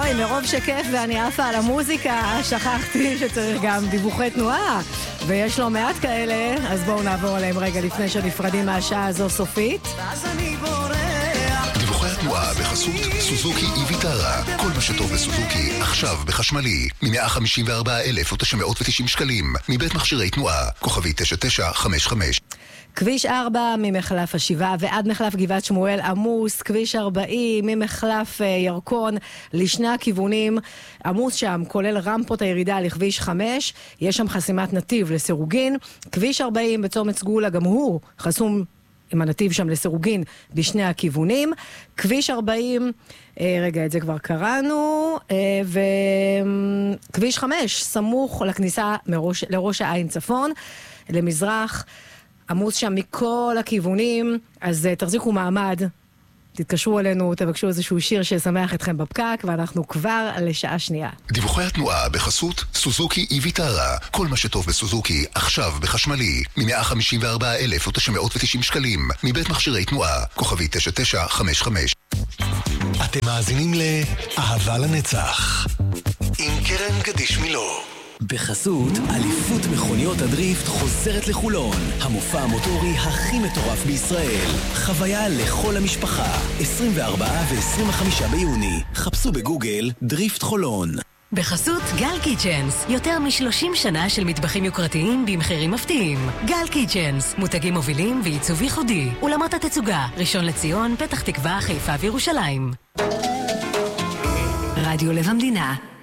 אוי, מרוב שכיף ואני עפה על המוזיקה, שכחתי שצריך גם דיווחי תנועה, ויש לו מעט כאלה, אז בואו נעבור עליהם רגע לפני שנפרדים מהשעה הזו סופית. דיווחי התנועה בחסות סוזוקי איביטרה. כל מה שטוב בסוזוקי עכשיו בחשמלי מ-154,990 שקלים מבית מכשירי תנועה כוכבי 9955. כביש 4 ממחלף השבעה ועד מחלף גבעת שמואל עמוס, כביש 40 ממחלף ירקון לשני הכיוונים עמוס שם, כולל רמפות הירידה לכביש 5, יש שם חסימת נתיב לסירוגין. כביש 40 בצומת סגולה גם הוא חסום עם הנתיב שם לסירוגין בשני הכיוונים. כביש 40, רגע, את זה כבר קראנו, וכביש 5 סמוך לכניסה לראש העין צפון למזרח, עמוס שם מכל הכיוונים, אז תחזיקו מעמד, תתקשרו אלינו, תבקשו איזשהו שיר שישמח אתכם בפקק, ואנחנו כבר לשעה שנייה. דיווחי התנועה בחסות סוזוקי איביטרה. כל מה שטוב בסוזוקי עכשיו בחשמלי מ-154,990 שקלים מבית מכשירי תנועה כוכבי 9955. אתם מאזינים לאהבה לנצח עם קרן קדיש מילו. בחסות, אליפות מכוניות הדריפט חוזרת לחולון. המופע המוטורי הכי מטורף בישראל. חוויה לכל המשפחה. 24 ו-25 ביוני. חפשו בגוגל דריפט חולון. בחסות גל קיצ'נס, יותר מ-30 שנה של מטבחים יוקרתיים במחירים מפתיעים. גל קיצ'נס, מותגים מובילים ועיצוב ייחודי. אולמות התצוגה, ראשון לציון, פתח תקווה, חיפה וירושלים. רדיו לב המדינה.